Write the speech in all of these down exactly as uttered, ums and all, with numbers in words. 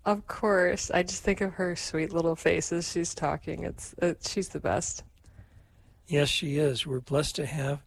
Of course. I just think of her sweet little face as she's talking. It's, it, she's the best. Yes, she is. We're blessed to have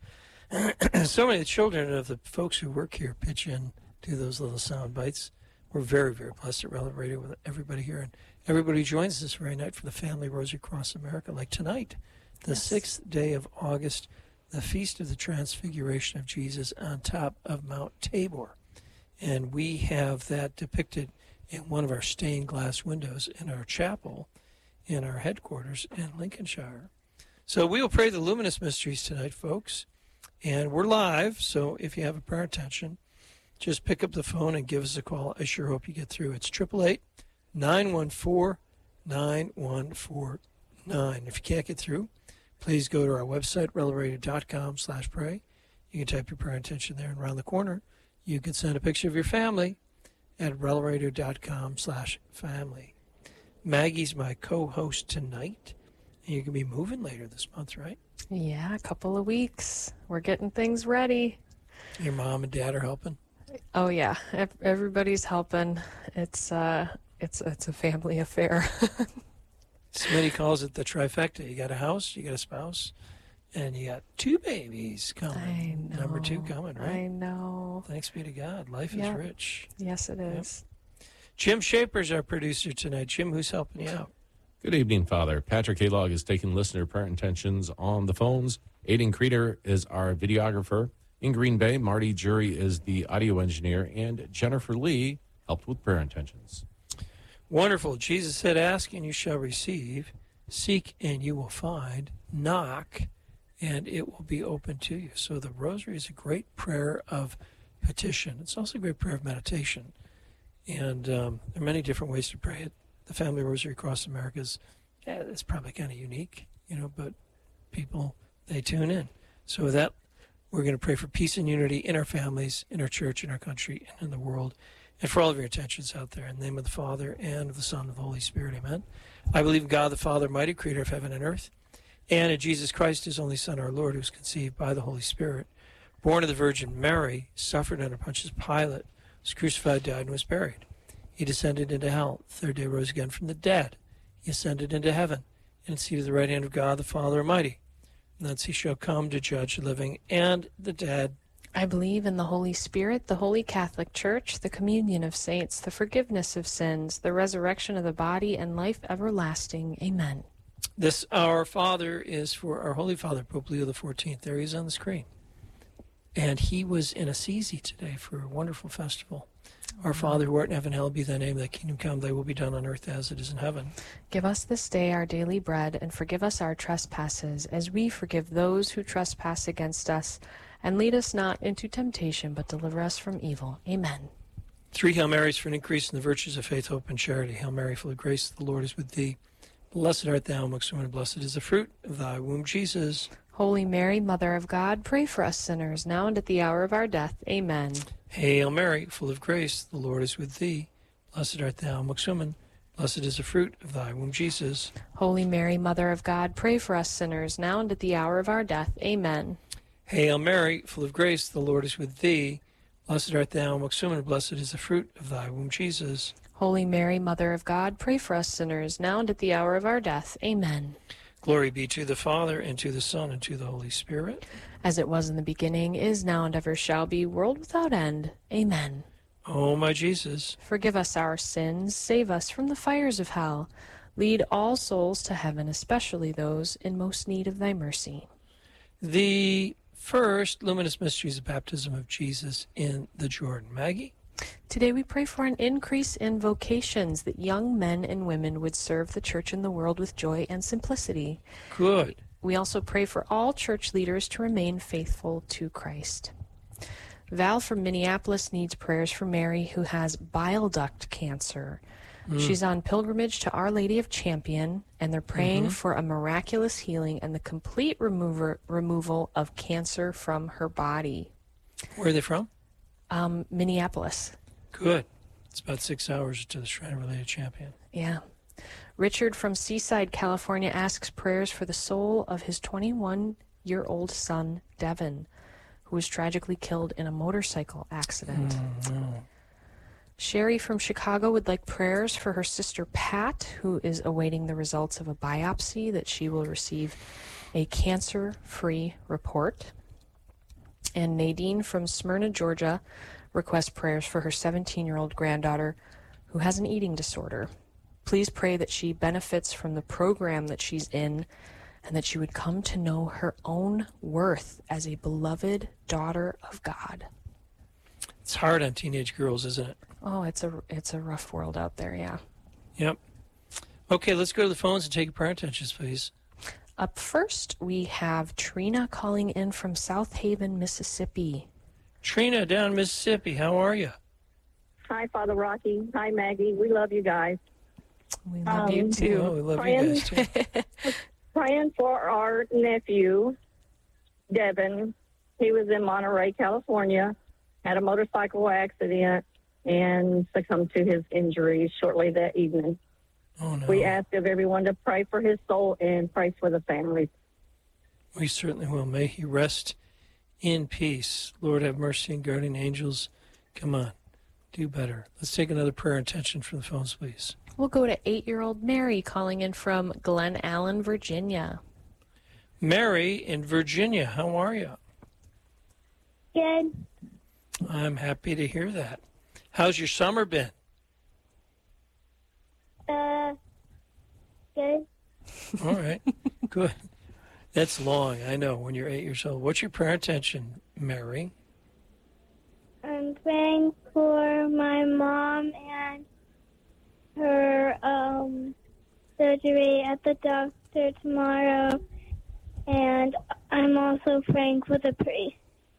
so many of the children of the folks who work here pitch in to those little sound bites. We're very, very blessed at Relevant Radio with everybody here. And everybody joins us very night for the Family Rosary Across America, like tonight, the yes. sixth day of August, the Feast of the Transfiguration of Jesus on top of Mount Tabor. And we have that depicted in one of our stained glass windows in our chapel in our headquarters in Lincolnshire. So we will pray the luminous mysteries tonight, folks. And we're live, so if you have a prayer intention, just pick up the phone and give us a call. I sure hope you get through. It's eight eight eight, nine one four, nine one four nine. If you can't get through, please go to our website, relevant dot com slash pray. You can type your prayer intention there, and around the corner, you can send a picture of your family at relevant dot com slash family. Maggie's my co-host tonight, and you can be moving later this month, right? Yeah, a couple of weeks. We're getting things ready. Your mom and dad are helping? Oh yeah, everybody's helping. It's uh, it's it's a family affair. Somebody calls it the trifecta. You got a house, you got a spouse, and you got two babies coming. I know. Number two coming, right? I know. Thanks be to God. Life yep. is rich. Yes, it is. Yep. Jim Shaper's our producer tonight. Jim, who's helping you out? Good evening, Father. Patrick Halog is taking listener prayer intentions on the phones. Aiden Creeder is our videographer. In Green Bay, Marty Jury is the audio engineer, and Jennifer Lee helped with prayer intentions. Wonderful. Jesus said, ask and you shall receive, seek and you will find, knock and it will be open to you. So the rosary is a great prayer of petition. It's also a great prayer of meditation. And um, there are many different ways to pray it. The Family Rosary Across America is yeah, it's probably kind of unique, you know, but people, they tune in. So with that, we're going to pray for peace and unity in our families, in our church, in our country, and in the world, and for all of your intentions out there. In the name of the Father, and of the Son, and of the Holy Spirit, amen. I believe in God, the Father, mighty creator of heaven and earth, and in Jesus Christ, his only Son, our Lord, who was conceived by the Holy Spirit, born of the Virgin Mary, suffered under Pontius Pilate, was crucified, died, and was buried. He descended into hell. The third day rose again from the dead. He ascended into heaven, and is seated at the right hand of God, the Father Almighty. And thence he shall come to judge the living and the dead. I believe in the Holy Spirit, the Holy Catholic Church, the communion of saints, the forgiveness of sins, the resurrection of the body, and life everlasting. Amen. This Our Father is for our Holy Father, Pope Leo the fourteenth. There he is on the screen. And he was in Assisi today for a wonderful festival. Our Father, who art in heaven, hallowed be thy name. Thy kingdom come, thy will be done on earth as it is in heaven. Give us this day our daily bread, and forgive us our trespasses, as we forgive those who trespass against us. And lead us not into temptation, but deliver us from evil. Amen. Three Hail Marys for an increase in the virtues of faith, hope, and charity. Hail Mary, full of grace, the Lord is with thee. Blessed art thou amongst women, and blessed is the fruit of thy womb, Jesus. Holy Mary, Mother of God, pray for us sinners, now and at the hour of our death. Amen. Hail Mary, full of grace, the Lord is with thee. Blessed art thou amongst women, blessed is the fruit of thy womb, Jesus. Holy Mary, Mother of God, pray for us sinners, now and at the hour of our death. Amen. Hail Mary, full of grace, the Lord is with thee. Blessed art thou amongst women, blessed is the fruit of thy womb, Jesus. Holy Mary, Mother of God, pray for us sinners, now and at the hour of our death. Amen. Glory be to the Father, and to the Son, and to the Holy Spirit. As it was in the beginning, is now, and ever shall be, world without end. Amen. O my Jesus, forgive us our sins, save us from the fires of hell. Lead all souls to heaven, especially those in most need of thy mercy. The first luminous mystery is the baptism of Jesus in the Jordan. Maggie? Today we pray for an increase in vocations, that young men and women would serve the church and the world with joy and simplicity. Good. We also pray for all church leaders to remain faithful to Christ. Val from Minneapolis needs prayers for Mary, who has bile duct cancer. Mm. She's on pilgrimage to Our Lady of Champion, and they're praying mm-hmm. for a miraculous healing and the complete remover, removal of cancer from her body. Where are they from? Um, Minneapolis. Good. It's about six hours to the Shrine of Our Lady of Champion. Yeah. Richard from Seaside, California asks prayers for the soul of his twenty-one-year-old son, Devin, who was tragically killed in a motorcycle accident. Mm, no. Sherry from Chicago would like prayers for her sister Pat, who is awaiting the results of a biopsy, that she will receive a cancer-free report. And Nadine from Smyrna, Georgia, requests prayers for her seventeen-year-old granddaughter who has an eating disorder. Please pray that she benefits from the program that she's in and that she would come to know her own worth as a beloved daughter of God. It's hard on teenage girls, isn't it? Oh, it's a it's a rough world out there, yeah. Yep. Okay, let's go to the phones and take prayer intentions, please. Up first, we have Trina calling in from South Haven, Mississippi. Trina, down in Mississippi, how are you? Hi, Father Rocky. Hi, Maggie. We love you guys. We love Um, you too. Oh, we love praying, you guys, too. praying for our nephew, Devin. He was in Monterey, California, had a motorcycle accident, and succumbed to his injuries shortly that evening. Oh, no. We ask of everyone to pray for his soul and pray for the family. We certainly will. May he rest in peace. Lord, have mercy and guardian angels. Come on, do better. Let's take another prayer intention from the phones, please. We'll go to eight-year-old Mary calling in from Glen Allen, Virginia. Mary in Virginia, how are you? Good. I'm happy to hear that. How's your summer been? Uh, good. All right, good. That's long, I know, when you're eight years old. What's your prayer intention, Mary? I'm praying for my mom and her um, surgery at the doctor tomorrow, and I'm also praying for the priest.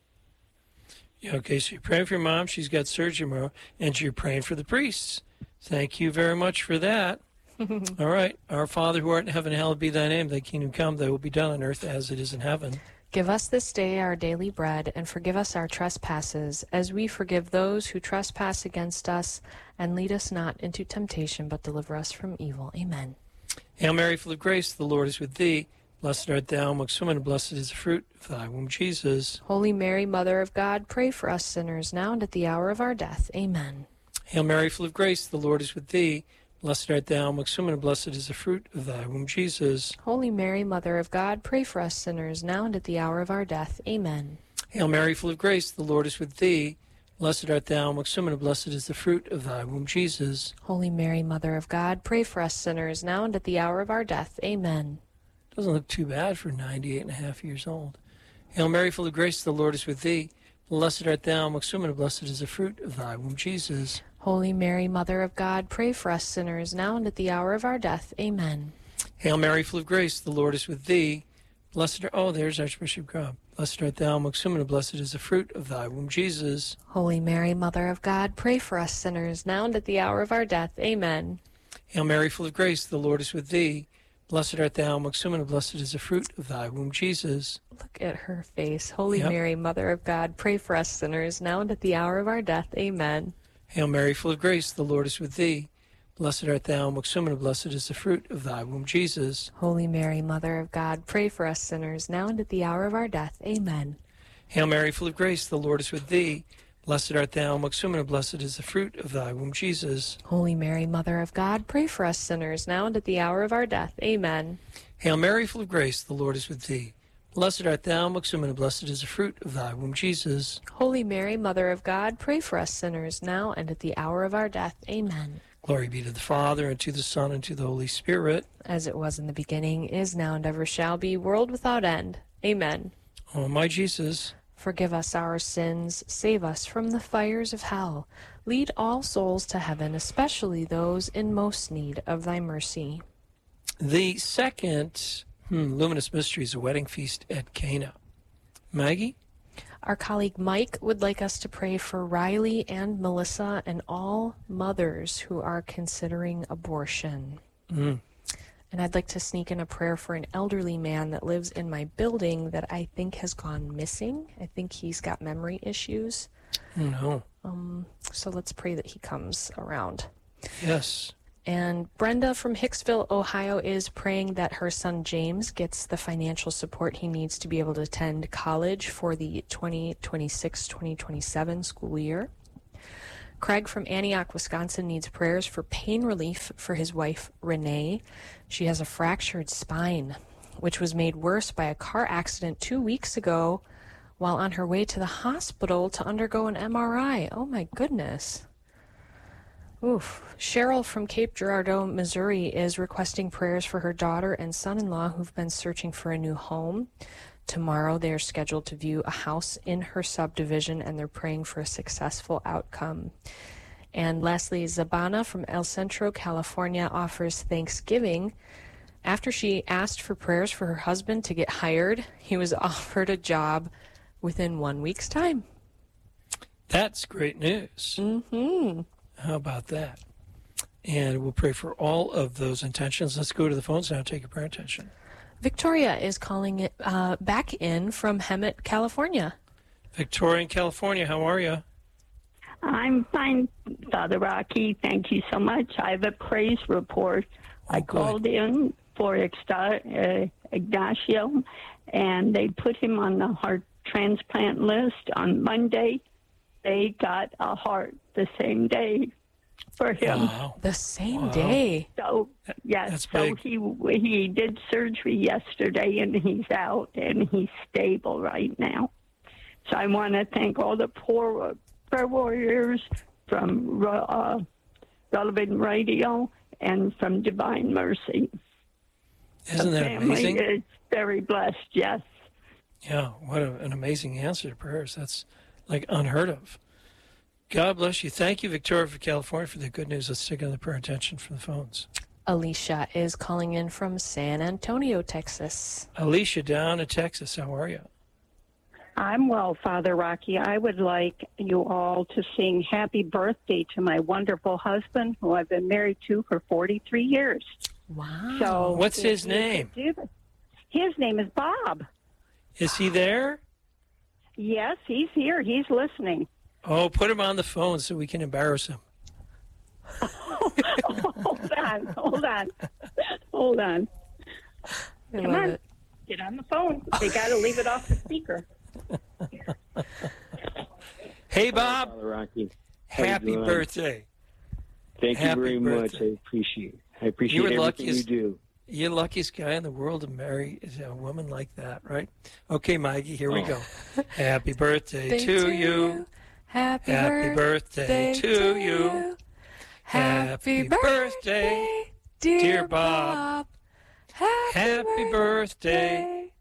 Yeah, okay, so you're praying for your mom. She's got surgery tomorrow, and you're praying for the priests. Thank you very much for that. All right. Our Father who art in heaven, hallowed be thy name. Thy kingdom come, thy will be done on earth as it is in heaven. Give us this day our daily bread, and forgive us our trespasses, as we forgive those who trespass against us. And lead us not into temptation, but deliver us from evil. Amen. Hail Mary, full of grace, the Lord is with thee. Blessed art thou amongst women, and blessed is the fruit of thy womb, Jesus. Holy Mary, Mother of God, pray for us sinners, now and at the hour of our death. Amen. Hail Mary, full of grace, the Lord is with thee. Blessed art thou amongst women, and blessed is the fruit of thy womb, Jesus. Holy Mary, Mother of God, pray for us sinners, now and at the hour of our death. Amen. Hail Mary, full of grace, the Lord is with thee. Blessed art thou amongst women, and blessed is the fruit of thy womb, Jesus. Holy Mary, Mother of God, pray for us sinners, now and at the hour of our death. Amen. Doesn't look too bad for ninety-eight and a half years old. Hail Mary, full of grace, the Lord is with thee. Blessed art thou amongst women, and blessed is the fruit of thy womb, Jesus. Holy Mary, Mother of God, pray for us sinners, now and at the hour of our death. Amen. Hail Mary, full of grace, the Lord is with thee. Blessed art, oh, there's Archbishop Cobb. Blessed art thou amongst women, and blessed is the fruit of thy womb, Jesus. Holy Mary, Mother of God, pray for us sinners, now and at the hour of our death. Amen. Hail Mary, full of grace, the Lord is with thee. Blessed art thou amongst women, and blessed is the fruit of thy womb, Jesus. Look at her face. Holy Yep. Mary, Mother of God, pray for us sinners, now and at the hour of our death. Amen. Hail Mary, full of grace, the Lord is with thee. Blessed art thou amongst women, and blessed is the fruit of thy womb, Jesus. Holy Mary, Mother of God, pray for us sinners, now and at the hour of our death. Amen. Hail Mary, full of grace, the Lord is with thee. Blessed art thou amongst women, and blessed is the fruit of thy womb, Jesus. Holy Mary, Mother of God, pray for us sinners, now and at the hour of our death. Amen. Hail Mary, full of grace, the Lord is with thee. Blessed art thou amongst women, and blessed is the fruit of thy womb, Jesus. Holy Mary, Mother of God, pray for us sinners, now and at the hour of our death. Amen. Glory be to the Father, and to the Son, and to the Holy Spirit. As it was in the beginning, is now, and ever shall be, world without end. Amen. O my Jesus, Forgive us our sins, save us from the fires of hell. Lead all souls to heaven, especially those in most need of thy mercy. the second hmm, luminous mystery is a wedding feast at Cana. Maggie? Our colleague Mike would like us to pray for Riley and Melissa and all mothers who are considering abortion. Mm. And I'd like to sneak in a prayer for an elderly man that lives in my building that I think has gone missing. I think he's got memory issues. Oh, no. Um, so let's pray that he comes around. Yes. And Brenda from Hicksville, Ohio, is praying that her son James gets the financial support he needs to be able to attend college for the twenty twenty-six twenty twenty-seven school year. Craig from Antioch, Wisconsin needs prayers for pain relief for his wife, Renee. She has a fractured spine, which was made worse by a car accident two weeks ago while on her way to the hospital to undergo an M R I. Oh, my goodness. Oof. Cheryl from Cape Girardeau, Missouri is requesting prayers for her daughter and son-in-law who've been searching for a new home. Tomorrow they are scheduled to view a house in her subdivision, and they're praying for a successful outcome. And lastly, Zabana from El Centro, California offers thanksgiving. After she asked for prayers for her husband to get hired, he was offered a job within one week's time. That's great news. Mm-hmm. How about that? And we'll pray for all of those intentions. Let's go to the phones now and take a prayer intention. Victoria is calling it uh, back in from Hemet, California. Victoria in California, how are you? I'm fine, Father Rocky. Thank you so much. I have a praise report. Oh, I good. called in for Ignacio, and they put him on the heart transplant list on Monday. They got a heart the same day for him. Wow. The same Wow. day. So, yes, That's so big. he he did surgery yesterday, and he's out, and he's stable right now. So I want to thank all the poor prayer warriors from uh, Relevant Radio and from Divine Mercy. Isn't the that family amazing? is very blessed, yes. Yeah, what a, an amazing answer to prayers. That's like unheard of. God bless you. Thank you, Victoria, for California, for the good news. Let's take another prayer intention from the phones. Alicia is calling in from San Antonio, Texas. Alicia down in Texas, how are you? I'm well, Father Rocky. I would like you all to sing happy birthday to my wonderful husband, who I've been married to for forty-three years. Wow. So What's if his you could name? do that- His name is Bob. Is he there? Yes, he's here. He's listening. Oh, put him on the phone so we can embarrass him. Hold on, hold on, hold on. I Come love on. it. Get on the phone. They got to leave it off the speaker. Hey, Bob. Father Rocky. How you Happy doing? birthday. Thank Happy you very much. birthday. I appreciate it. I appreciate You were everything luckiest- you do. You're the luckiest guy in the world to marry a woman like that, right? Okay, Maggie, here we Oh. go. Happy birthday Birthday to you. Happy, Happy birthday to you. Happy birthday, dear, dear Bob. Bob. Happy birthday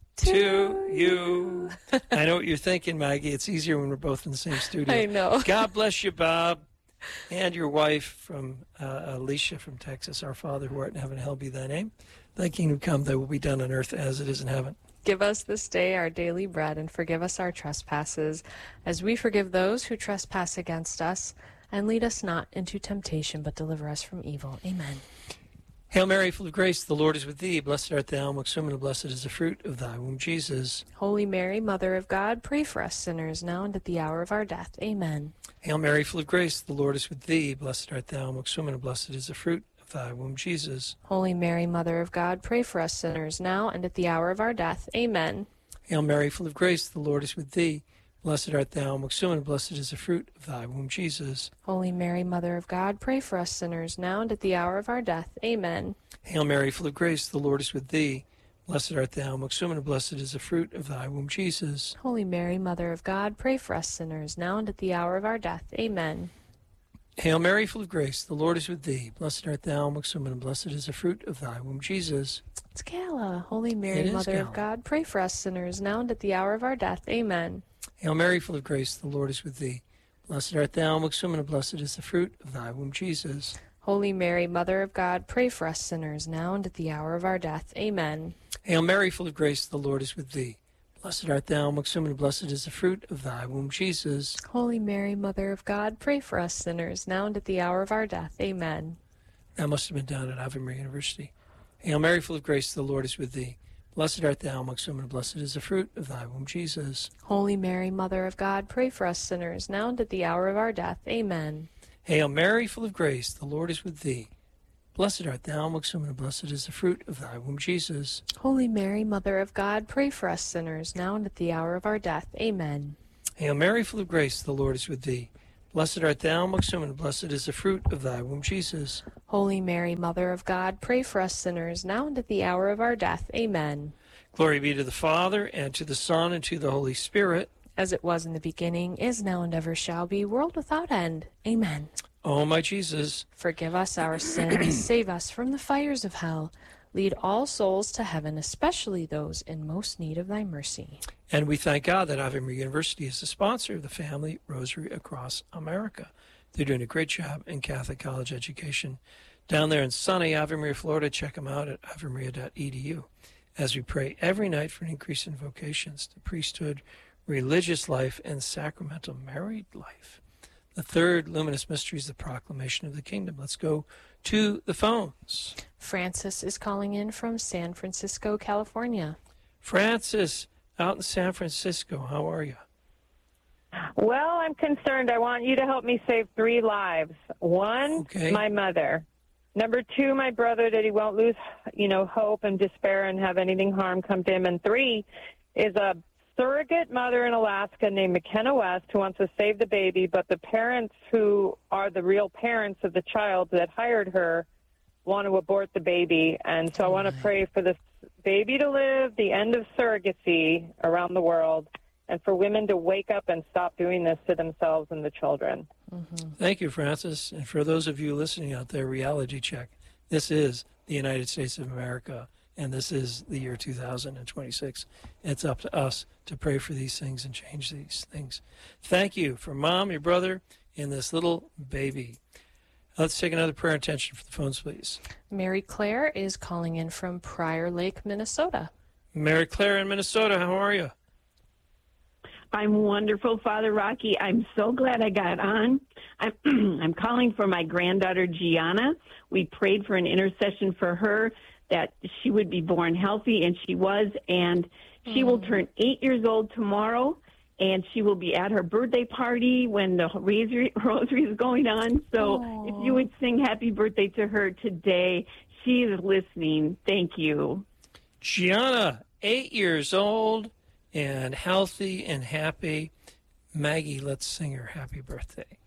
to you. I know what you're thinking, Maggie. It's easier when we're both in the same studio. I know. God bless you, Bob, and your wife from uh, Alicia from Texas. Our Father who art in heaven, hallowed be thy name. Thy kingdom come, thy will be done on earth as it is in heaven. Give us this day our daily bread, and forgive us our trespasses, as we forgive those who trespass against us. And lead us not into temptation, but deliver us from evil. Amen. Hail Mary, full of grace, the Lord is with thee. Blessed art thou amongst women, and blessed is the fruit of thy womb, Jesus. Holy Mary, Mother of God, pray for us sinners, now and at the hour of our death. Amen. Hail Mary, full of grace, the Lord is with thee. Blessed art thou amongst women, and blessed is the fruit of thy womb, Jesus. Holy Mary, Mother of God, pray for us sinners, now and at the hour of our death. Amen. Hail Mary, full of grace, the Lord is with thee. Blessed art thou amongst women, and blessed is the fruit of thy womb, Jesus. Holy Mary, Mother of God, pray for us sinners, now and at the hour of our death. Amen. Hail Mary, full of grace, the Lord is with thee. Blessed art thou amongst women, and blessed is the fruit of thy womb, Jesus. Holy Mary, Mother of God, pray for us sinners, now and at the hour of our death. Amen. Hail Mary, full of grace, the Lord is with thee. Blessed art thou amongst women, and blessed is the fruit of thy womb, Jesus. It's Gala. Holy Mary, It is Mother Gala. of God, pray for us sinners, now and at the hour of our death. Amen. Hail Mary, full of grace, the Lord is with thee. Blessed art thou amongst women, and blessed is the fruit of thy womb, Jesus. Holy Mary, Mother of God, pray for us sinners, now and at the hour of our death. Amen. Hail Mary, full of grace, the Lord is with thee. Blessed art thou amongst women, and blessed is the fruit of thy womb, Jesus. Holy Mary, Mother of God, pray for us sinners, now and at the hour of our death. Amen. That must have been down at Ave Maria University. Hail Mary, full of grace, the Lord is with thee. Blessed art thou amongst women, and blessed is the fruit of thy womb, Jesus. Holy Mary, Mother of God, pray for us sinners, now and at the hour of our death. Amen. Hail Mary, full of grace, the Lord is with thee. Blessed art thou amongst women, and blessed is the fruit of thy womb, Jesus. Holy Mary, Mother of God, pray for us sinners, now and at the hour of our death. Amen. Hail Mary, full of grace, the Lord is with thee. Blessed art thou amongst women, and blessed is the fruit of thy womb, Jesus. Holy Mary, Mother of God, pray for us sinners, now and at the hour of our death. Amen. Glory be to the Father, and to the Son, and to the Holy Spirit. As it was in the beginning, is now, and ever shall be, world without end. Amen. O my Jesus, forgive us our sins, save us from the fires of hell. Lead all souls to heaven, especially those in most need of thy mercy. and we thank God that Ave Maria University is the sponsor of the Family Rosary Across America. They're doing a great job in Catholic college education. Down there in sunny Ave Maria, Florida, check them out at ave maria dot e d u. As we pray every night for an increase in vocations to priesthood, religious life, and sacramental married life. The third luminous mystery is the proclamation of the kingdom. Let's go to the phones. Francis is calling in from San Francisco, California. Francis, out in San Francisco, how are you? Well, I'm concerned. I want you to help me save three lives. One, Okay. my mother. Number two, my brother, that he won't lose, you know, hope and despair and have anything harm come to him. And three is a surrogate mother in Alaska named McKenna West who wants to save the baby, but the parents who are the real parents of the child that hired her want to abort the baby. And so I want to pray for this baby to live, the end of surrogacy around the world, and for women to wake up and stop doing this to themselves and the children. Mm-hmm. Thank you, Francis. And for those of you listening out there, reality check. This is the United States of America, and this is the year two thousand twenty-six. It's up to us to pray for these things and change these things. Thank you for Mom, your brother, and this little baby. Let's take another prayer intention for the phones, please. Mary Claire is calling in from Prior Lake, Minnesota. Mary Claire in Minnesota, how are you? I'm wonderful, Father Rocky. I'm so glad I got on. I'm, I'm calling for my granddaughter, Gianna. We prayed for an intercession for her that she would be born healthy, and she was, and she will turn eight years old tomorrow, and she will be at her birthday party when the rosary, rosary is going on. So Aww. if you would sing happy birthday to her today, she is listening. Thank you. Gianna, eight years old and healthy and happy. Maggie, let's sing her happy birthday.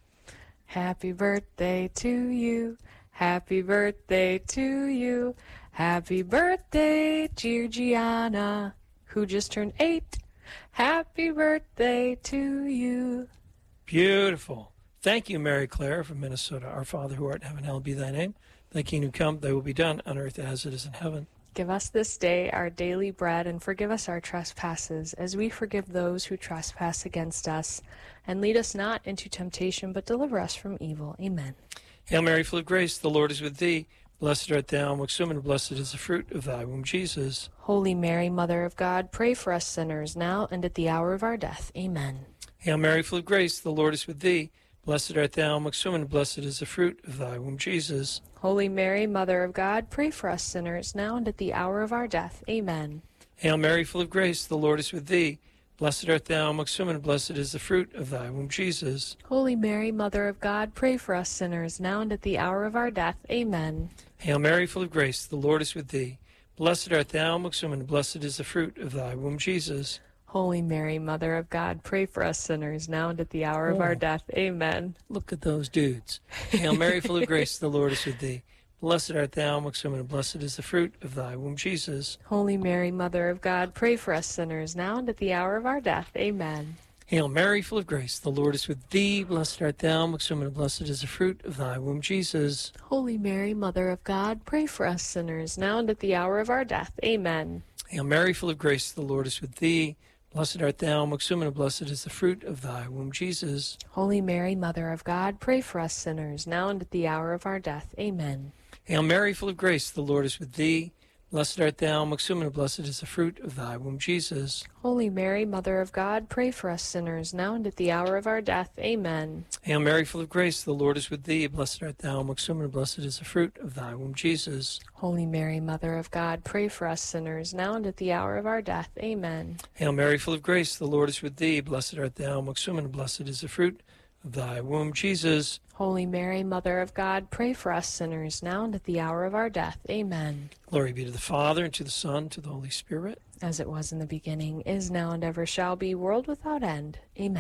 Happy birthday to you. Happy birthday to you. Happy birthday, dear Gianna, who just turned eight. Happy birthday to you. Beautiful. Thank you, Mary Claire from Minnesota. Our Father who art in heaven, hallowed be thy name. Thy kingdom come, thy will be done on earth as it is in heaven. Give us this day our daily bread, and forgive us our trespasses, as we forgive those who trespass against us. And lead us not into temptation, but deliver us from evil. Amen. Hail Mary, full of grace, the Lord is with thee. Blessed art thou amongst women, and blessed is the fruit of thy womb, Jesus. Holy Mary, Mother of God, pray for us sinners, now and at the hour of our death. Amen. Hail Mary, full of grace, the Lord is with thee. Blessed art thou amongst women, and blessed is the fruit of thy womb, Jesus. Holy Mary, Mother of God, pray for us sinners, now and at the hour of our death. Amen. Hail Mary, full of grace, the Lord is with thee. Blessed art thou amongst women, and blessed is the fruit of thy womb, Jesus. Holy Mary, Mother of God, pray for us sinners, now and at the hour of our death. Amen. Hail Mary, full of grace, the Lord is with thee. Blessed art thou amongst women, and blessed is the fruit of thy womb, Jesus. Holy Mary, Mother of God, pray for us sinners, now and at the hour of our Oh. death. Amen. Look at those dudes. Hail Mary, full of grace, the Lord is with thee. Blessed art thou amongst women, and blessed is the fruit of thy womb, Jesus. Holy Mary, Mother of God, pray for us sinners, now and at the hour of our death. Amen. Hail Mary, full of grace, the Lord is with thee. Blessed art thou amongst women, and blessed is the fruit of thy womb, Jesus. Holy Mary, Mother of God, pray for us sinners, now and at the hour of our death. Amen. Hail Mary, full of grace, the Lord is with thee. Blessed art thou amongst women, and blessed is the fruit of thy womb, Jesus. Holy Mary, Mother of God, pray for us sinners, now and at the hour of our death. Amen. Hail Mary, full of grace, the Lord is with thee. Blessed art thou amongst women, and blessed is the fruit of thy womb, Jesus. Holy Mary, Mother of God, pray for us sinners, now and at the hour of our death. Amen. Hail Mary, full of grace, the Lord is with thee. Blessed art thou amongst women, and blessed is the fruit of thy womb, Jesus. Holy Mary, Mother of God, pray for us sinners, now and at the hour of our death. Amen. Hail Mary, full of grace, the Lord is with thee. Blessed art thou amongst women, and blessed is the fruit of thy womb, Jesus. Holy Mary, Mother of God, pray for us sinners, now and at the hour of our death. Amen. Glory be to the Father, and to the Son, and to the Holy Spirit. As it was in the beginning, is now, and ever shall be, world without end. Amen.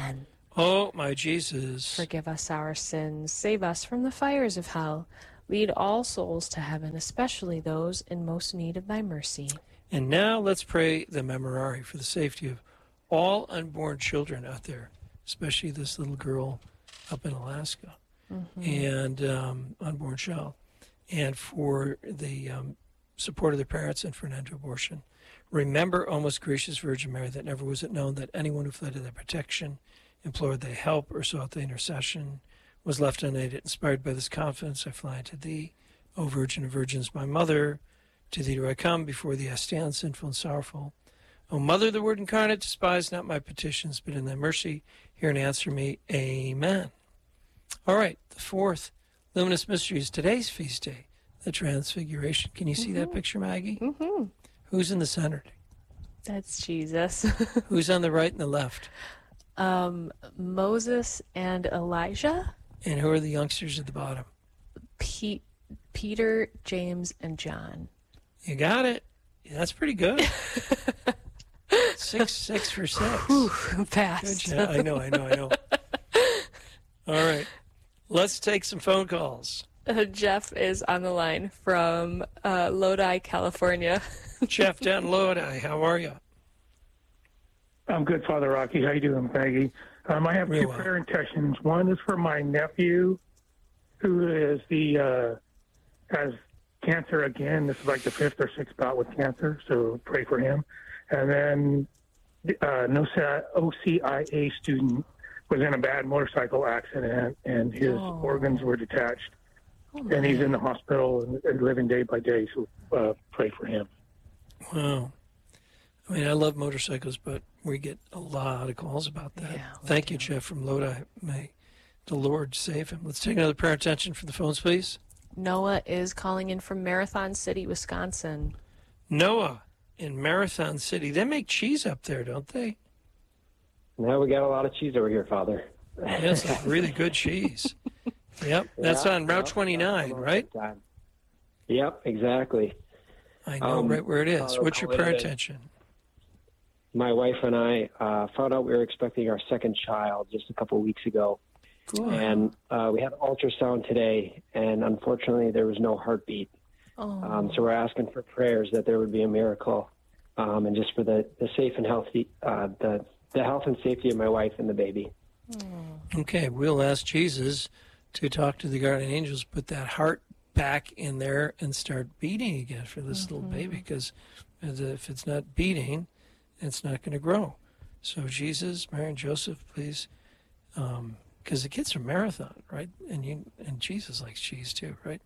Oh, my Jesus. Forgive us our sins. Save us from the fires of hell. Lead all souls to heaven, especially those in most need of thy mercy. And now let's pray the Memorare for the safety of all unborn children out there, especially this little girl up in Alaska, mm-hmm. and um, unborn child, and for the um, support of their parents and for an end to abortion. Remember, O most gracious Virgin Mary, that never was it known that anyone who fled to thy protection, implored thy help, or sought thy intercession, was left unaided. Inspired by this confidence, I fly to thee, O Virgin of Virgins, my mother. To thee do I come, before thee I stand, sinful and sorrowful. O Mother of the Word incarnate, despise not my petitions, but in thy mercy hear and answer me. Amen. All right, the fourth luminous mystery is today's feast day, the Transfiguration. Can you see mm-hmm. that picture, Maggie? Mm-hmm. Who's in the center? That's Jesus. Who's on the right and the left? Um, Moses and Elijah. And who are the youngsters at the bottom? Pete, Peter, James, and John. You got it. Yeah, that's pretty good. six, six for six. Whew, fast. Good job. I know, I know, I know. All right. Let's take some phone calls. Uh, Jeff is on the line from uh, Lodi, California. Jeff down in Lodi, how are you? I'm good, Father Rocky. How you doing, Maggie? Um, I have Real two well. prayer intentions. One is for my nephew, who is the uh, has cancer again. This is like the fifth or sixth bout with cancer, so pray for him. And then uh, no O C I A student was in a bad motorcycle accident, and his Oh. organs were detached. Oh, and he's man. in the hospital and, and living day by day, so uh, pray for him. Wow. I mean, I love motorcycles, but we get a lot of calls about that. Yeah, we Thank you, do. Jeff from Lodi. May the Lord save him. Let's take another prayer attention for the phones, please. Noah is calling in from Marathon City, Wisconsin. Noah in Marathon City. They make cheese up there, don't they? Now we got a lot of cheese over here, Father. Yes, like really good cheese. Yep, that's Yeah, on Route yeah, twenty-nine, yeah, right? Yep, exactly. I know Um, right where it is. Father, What's your I'll prayer let it- attention? My wife and I uh, found out we were expecting our second child just a couple of weeks ago. Good. And uh, we had ultrasound today, and unfortunately there was no heartbeat. Oh, Um, so we're asking for prayers that there would be a miracle, um, and just for the, the safe and healthy, uh, the, the health and safety of my wife and the baby. Okay, we'll ask Jesus to talk to the guardian angels, put that heart back in there and start beating again for this Mm-hmm. little baby, because if it's not beating, it's not going to grow. So Jesus, Mary, and Joseph, please, because the kids are marathon, right? And you and Jesus likes cheese too, right?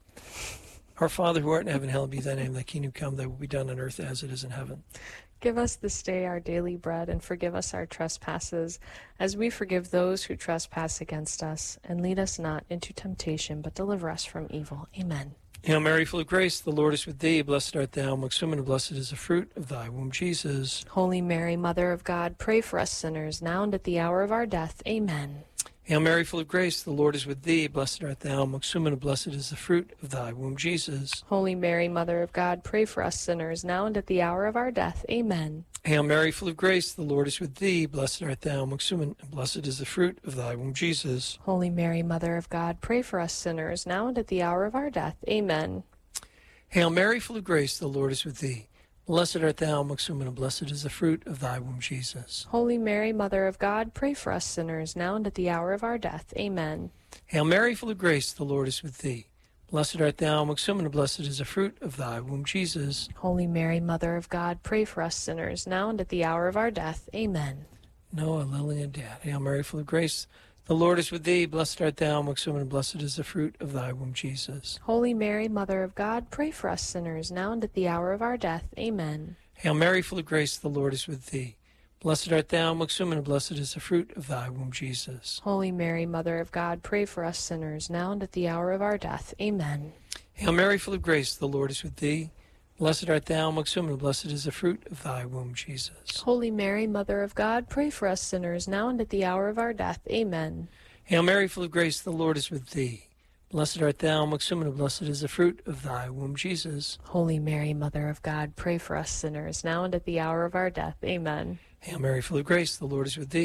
Our Father who art in heaven, hallowed be thy name. Thy kingdom come, thy will be done on earth as it is in heaven. give us this day our daily bread, and forgive us our trespasses, as we forgive those who trespass against us. And lead us not into temptation, but deliver us from evil. Amen. Hail Mary, full of grace, the Lord is with thee. Blessed art thou amongst women, and blessed is the fruit of thy womb, Jesus. Holy Mary, Mother of God, pray for us sinners, now and at the hour of our death. Amen. Hail Mary, full of grace, the Lord is with thee. Blessed art thou amongst women, and blessed is the fruit of thy womb, Jesus. Holy Mary, Mother of God, pray for us sinners, now and at the hour of our death. Amen. Hail Mary, full of grace, the Lord is with thee. Blessed art thou amongst women, and blessed is the fruit of thy womb, Jesus. Holy Mary, Mother of God, pray for us sinners, now and at the hour of our death. Amen. Hail Mary, full of grace, the Lord is with thee. Blessed art thou amongst women, and blessed is the fruit of thy womb, Jesus. Holy Mary, Mother of God, pray for us sinners, now and at the hour of our death. Amen. Hail Mary, full of grace, the Lord is with thee. Blessed art thou amongst women, and blessed is the fruit of thy womb, Jesus. Holy Mary, Mother of God, pray for us sinners, now and at the hour of our death. Amen. Noah, Lily, and Dad. Hail Mary, full of grace, the Lord is with thee. Blessed art thou amongst women, and blessed is the fruit of thy womb, Jesus. Holy Mary, Mother of God, pray for us sinners, now and at the hour of our death. Amen. Hail Mary, full of grace, the Lord is with thee. Blessed art thou amongst women, and blessed is the fruit of thy womb, Jesus. Holy Mary, Mother of God, pray for us sinners, now and at the hour of our death. Amen. Hail Mary, full of grace, the Lord is with thee. Blessed art thou amongst women, and blessed is the fruit of thy womb, Jesus. Holy Mary, Mother of God, pray for us sinners, now and at the hour of our death. Amen. Hail Mary, full of grace, the Lord is with thee. Blessed art thou amongst women, and blessed is the fruit of thy womb, Jesus. Holy Mary, Mother of God, pray for us sinners, now and at the hour of our death. Amen. Hail Mary, full of grace, the Lord is with thee.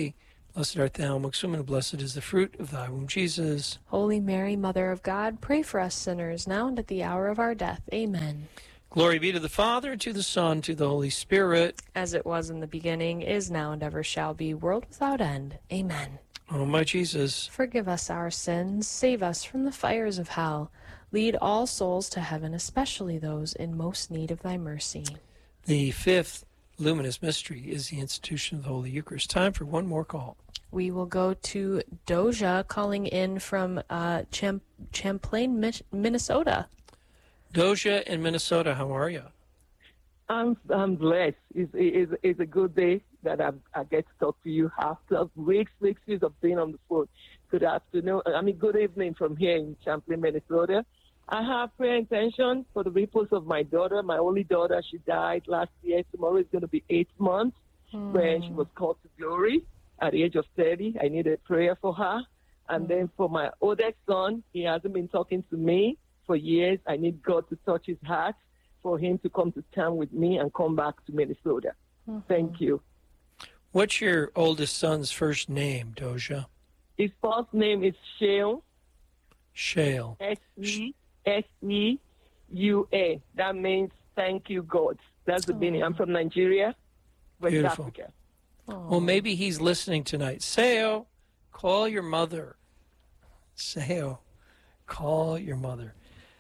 Blessed art thou amongst women, and blessed is the fruit of thy womb, Jesus. Holy Mary, Mother of God, pray for us sinners, now and at the hour of our death. Amen. Glory be to the Father, and to the Son, and to the Holy Spirit. As it was in the beginning, is now, and ever shall be, world without end. Amen. O my Jesus, forgive us our sins, save us from the fires of hell. Lead all souls to heaven, especially those in most need of thy mercy. The fifth luminous mystery is the institution of the Holy Eucharist. Time for one more call. We will go to Doja calling in from uh, Champ- Champlain, Minnesota. Doja in Minnesota, how are you? I'm I'm blessed. It's, it's, it's a good day that I, I get to talk to you after weeks, weeks, weeks of being on the phone. Good afternoon. I mean, good evening from here in Champlain, Minnesota. I have prayer intention for the repose of my daughter, my only daughter. She died last year. Tomorrow is going to be eight months mm. when she was called to glory at the age of thirty. I needed prayer for her. And mm. then for my oldest son, he hasn't been talking to me for years. I need God to touch his heart for him to come to town with me and come back to Minnesota. Mm-hmm. Thank you. What's your oldest son's first name, Doja? His first name is Shale. Shale. S E S E U A. That means thank you, God. That's the meaning. I'm from Nigeria, West Beautiful. Africa. Aww. Well, maybe he's listening tonight. Seo, call your mother. Seo, call your mother.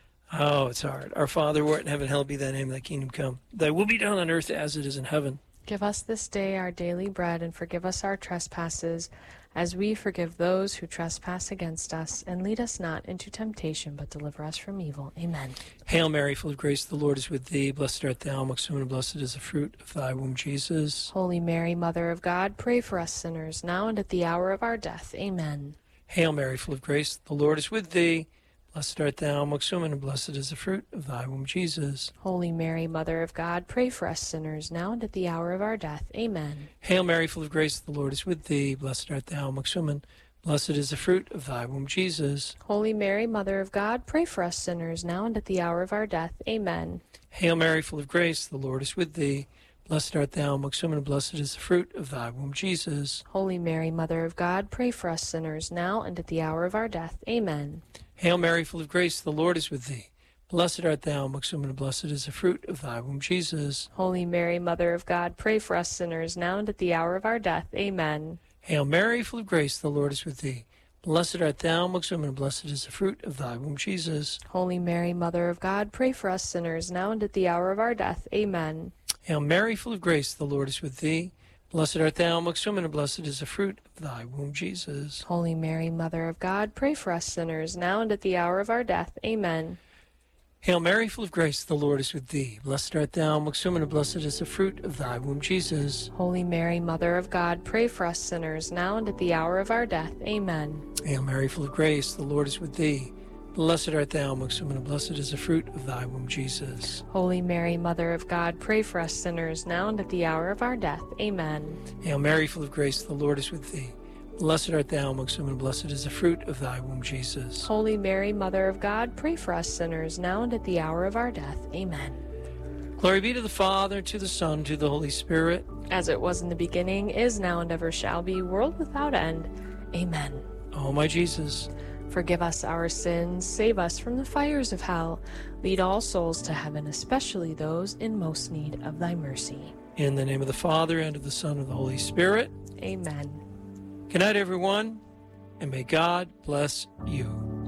Oh, it's hard. Our Father, who art in heaven, hallowed be thy name, thy kingdom come. Thy will be done on earth as it is in heaven. Give us this day our daily bread, and forgive us our trespasses, as we forgive those who trespass against us. And lead us not into temptation, but deliver us from evil. Amen. Hail Mary, full of grace, the Lord is with thee. Blessed art thou amongst women, and blessed is the fruit of thy womb, Jesus. Holy Mary, Mother of God, pray for us sinners, now and at the hour of our death. Amen. Hail Mary, full of grace, the Lord is with thee. Blessed art thou amongst women, and blessed is the fruit of thy womb, Jesus. Holy Mary, Mother of God, pray for us sinners, now and at the hour of our death. Amen. Hail Mary, full of grace, the Lord is with thee. Blessed art thou amongst women, blessed is the fruit of thy womb, Jesus. Holy Mary, Mother of God, pray for us sinners, now and at the hour of our death. Amen. Hail Mary, full of grace, the Lord is with thee. Blessed art thou amongst women, and blessed is the fruit of thy womb, Jesus. Holy Mary, Mother of God, pray for us sinners, now and at the hour of our death. Amen. Hail Mary, full of grace, the Lord is with thee. Blessed art thou amongst women, and blessed is the fruit of thy womb, Jesus. Holy Mary, Mother of God, pray for us sinners, now and at the hour of our death. Amen. Hail Mary, full of grace, the Lord is with thee. Blessed art thou amongst women, and blessed is the fruit of thy womb, Jesus. Holy Mary, Mother of God, pray for us sinners, now and at the hour of our death. Amen. Hail Mary, full of grace, the Lord is with thee. Blessed art thou amongst women, and blessed is the fruit of thy womb, Jesus. Holy Mary, Mother of God, pray for us sinners, now and at the hour of our death. Amen. Hail Mary, full of grace, the Lord is with thee. Blessed art thou amongst women, and blessed is the fruit of thy womb, Jesus. Holy Mary, Mother of God, pray for us sinners, now and at the hour of our death. Amen. Hail Mary, full of grace, the Lord is with thee. Blessed art thou amongst women, and blessed is the fruit of thy womb, Jesus. Holy Mary, Mother of God, pray for us sinners, now and at the hour of our death. Amen. Hail Mary, full of grace, the Lord is with thee. Blessed art thou amongst women, and blessed is the fruit of thy womb, Jesus. Holy Mary, Mother of God, pray for us sinners, now and at the hour of our death. Amen. Glory be to the Father, to the Son, and to the Holy Spirit. As it was in the beginning, is now, and ever shall be, world without end. Amen. O my Jesus, forgive us our sins, save us from the fires of hell. Lead all souls to heaven, especially those in most need of thy mercy. In the name of the Father, and of the Son, and of the Holy Spirit. Amen. Good night, everyone, and may God bless you.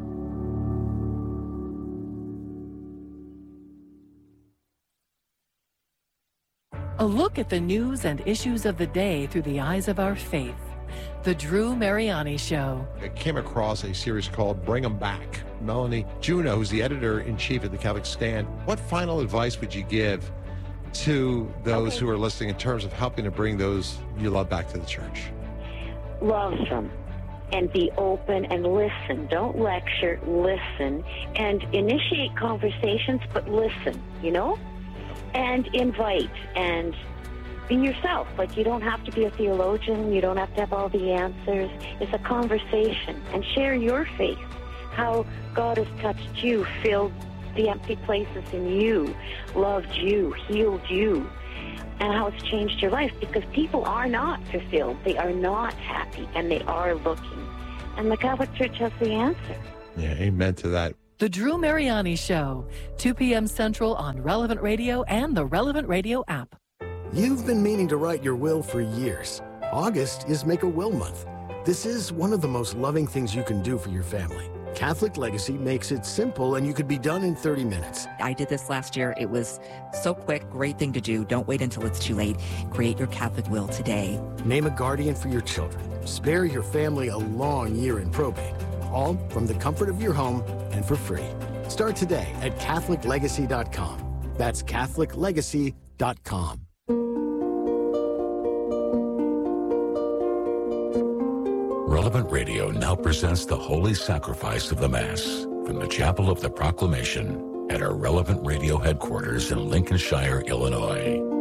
A look at the news and issues of the day through the eyes of our faith. The Drew Mariani Show. I came across a series called Bring 'Em Back. Melanie Juneau, who's the editor-in-chief of the Catholic Stand, what final advice would you give to those okay. who are listening in terms of helping to bring those you love back to the church? Love them and be open and listen. Don't lecture, listen, and initiate conversations, but listen, you know? And invite and be yourself. Like, you don't have to be a theologian. You don't have to have all the answers. It's a conversation. And share your faith, how God has touched you, filled the empty places in you, loved you, healed you, and how it's changed your life, because people are not fulfilled. They are not happy, and they are looking. And the Catholic Church has the answer. Yeah, amen to that. The Drew Mariani Show, two p.m. Central on Relevant Radio and the Relevant Radio app. You've been meaning to write your will for years. August is Make a Will Month. This is one of the most loving things you can do for your family. Catholic Legacy makes it simple, and you could be done in thirty minutes. I did this last year. It was so quick, great thing to do. Don't wait until it's too late. Create your Catholic will today. Name a guardian for your children. Spare your family a long year in probate. All from the comfort of your home and for free. Start today at Catholic Legacy dot com. That's Catholic Legacy dot com. Relevant Radio now presents the Holy Sacrifice of the Mass from the Chapel of the Proclamation at our Relevant Radio headquarters in Lincolnshire, Illinois.